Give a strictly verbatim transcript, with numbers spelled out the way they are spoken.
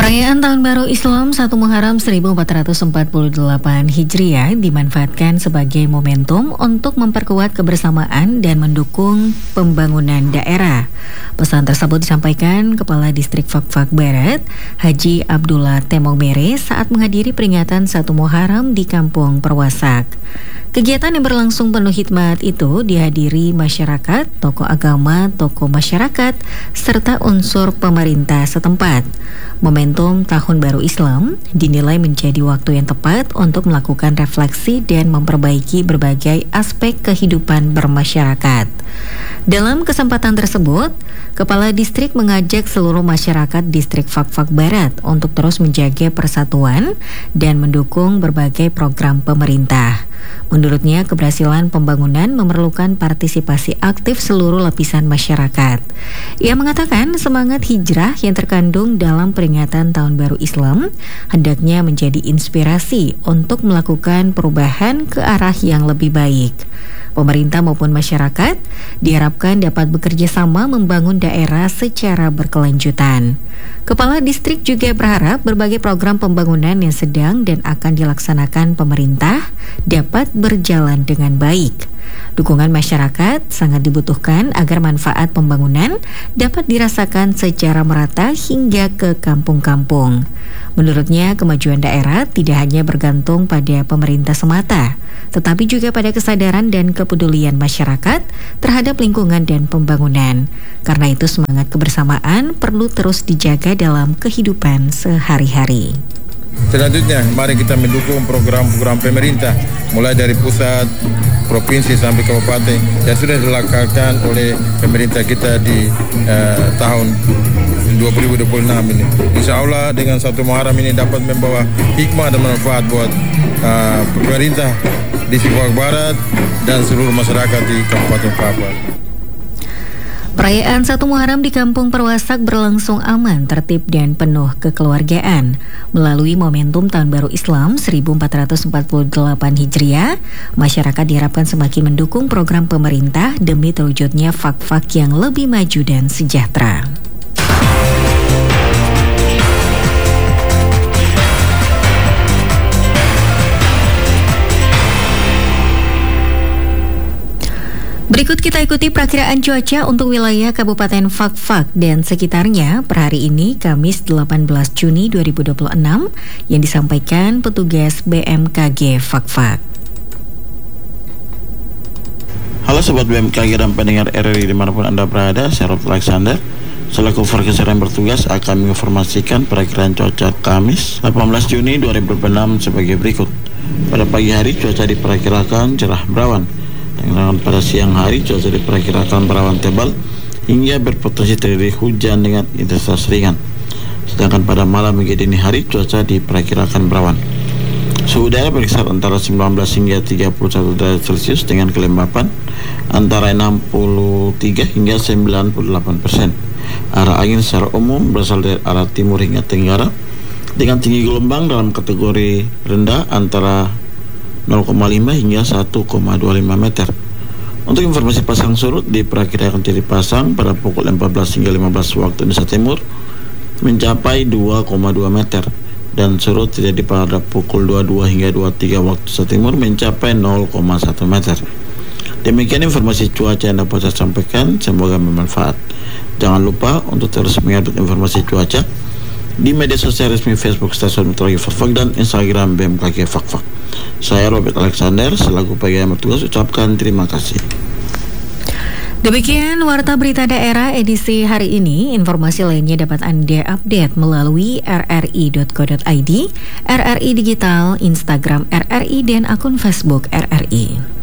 Perayaan Tahun Baru Islam satu Muharram seribu empat ratus empat puluh delapan Hijriah dimanfaatkan sebagai momentum untuk memperkuat kebersamaan dan mendukung pembangunan daerah. Pesan tersebut disampaikan Kepala Distrik Fakfak Barat, Haji Abdullah Temong Mere saat menghadiri peringatan satu Muharram di Kampung Perwasak. Kegiatan yang berlangsung penuh hikmat itu dihadiri masyarakat, tokoh agama, tokoh masyarakat, serta unsur pemerintah setempat. Momentum Tahun Baru Islam dinilai menjadi waktu yang tepat untuk melakukan refleksi dan memperbaiki berbagai aspek kehidupan bermasyarakat. Dalam kesempatan tersebut, Kepala Distrik mengajak seluruh masyarakat Distrik Fakfak Barat untuk terus menjaga persatuan dan mendukung berbagai program pemerintah. Menurutnya, keberhasilan pembangunan memerlukan partisipasi aktif seluruh lapisan masyarakat. Ia mengatakan semangat hijrah yang terkandung dalam peringatan Tahun Baru Islam hendaknya menjadi inspirasi untuk melakukan perubahan ke arah yang lebih baik. Pemerintah maupun masyarakat diharapkan dapat bekerja sama membangun daerah secara berkelanjutan. Kepala Distrik juga berharap berbagai program pembangunan yang sedang dan akan dilaksanakan pemerintah dapat berjalan dengan baik. Dukungan masyarakat sangat dibutuhkan agar manfaat pembangunan dapat dirasakan secara merata hingga ke kampung-kampung. Menurutnya, kemajuan daerah tidak hanya bergantung pada pemerintah semata, tetapi juga pada kesadaran dan kepedulian masyarakat terhadap lingkungan dan pembangunan. Karena itu, semangat kebersamaan perlu terus dijaga dalam kehidupan sehari-hari. Selanjutnya, mari kita mendukung program-program pemerintah, mulai dari pusat, provinsi sampai kabupaten yang sudah dilakukan oleh pemerintah kita di uh, tahun dua ribu dua puluh enam ini. Insya Allah dengan satu Muharram ini dapat membawa hikmah dan manfaat buat uh, pemerintah di Fakfak Barat dan seluruh masyarakat di Kabupaten Fakfak. Perayaan satu Muharram di Kampung Perwasak berlangsung aman, tertib dan penuh kekeluargaan. Melalui momentum Tahun Baru Islam seribu empat ratus empat puluh delapan Hijriah, masyarakat diharapkan semakin mendukung program pemerintah demi terwujudnya Fakfak yang lebih maju dan sejahtera. Berikut kita ikuti perakiraan cuaca untuk wilayah Kabupaten Fakfak dan sekitarnya per hari ini Kamis delapan belas Juni dua ribu dua puluh enam yang disampaikan petugas B M K G Fakfak. Halo Sobat B M K G dan pendengar R R I dimanapun Anda berada, saya Robert Alexander selaku Forkeser yang bertugas akan menginformasikan perakiraan cuaca Kamis delapan belas Juni dua ribu dua puluh enam sebagai berikut. Pada pagi hari cuaca diperkirakan cerah berawan. Dan pada siang hari cuaca diperkirakan berawan tebal hingga berpotensi terjadi hujan dengan intensitas ringan. Sedangkan pada malam hingga dini hari cuaca diperkirakan berawan. Suhu udara berkisar antara sembilan belas hingga tiga puluh satu derajat Celcius dengan kelembapan antara enam puluh tiga hingga sembilan puluh delapan persen. Arah angin secara umum berasal dari arah timur hingga tenggara dengan tinggi gelombang dalam kategori rendah antara nol koma lima hingga satu koma dua lima meter. Untuk informasi pasang surut diperkirakan jadi pasang pada pukul empat belas hingga lima belas waktu Indonesia Timur mencapai dua koma dua meter dan surut terjadi pada pukul dua puluh dua hingga dua puluh tiga waktu Indonesia Timur mencapai nol koma satu meter. Demikian informasi cuaca yang dapat saya sampaikan, semoga bermanfaat. Jangan lupa untuk terus mengupdate informasi cuaca di media sosial resmi Facebook Stasiun Meteorologi Fakfak dan Instagram B M K G Fakfak. Saya Robert Alexander selaku pegawai bertugas ucapkan terima kasih. Demikian Warta Berita Daerah edisi hari ini. Informasi lainnya dapat Anda update melalui r r i dot co dot i d, R R I Digital, Instagram R R I dan akun Facebook R R I.